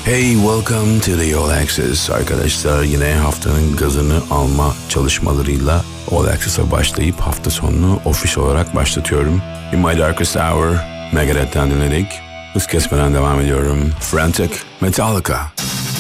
Hey, welcome to the All Access. Arkadaşlar yine haftanın gazını alma çalışmalarıyla All Access'a başlayıp hafta sonunu ofis olarak başlatıyorum. In My Darkest Hour, Megadeth'ten dinledik. Hız kesmeden devam ediyorum. Frantic, Metallica.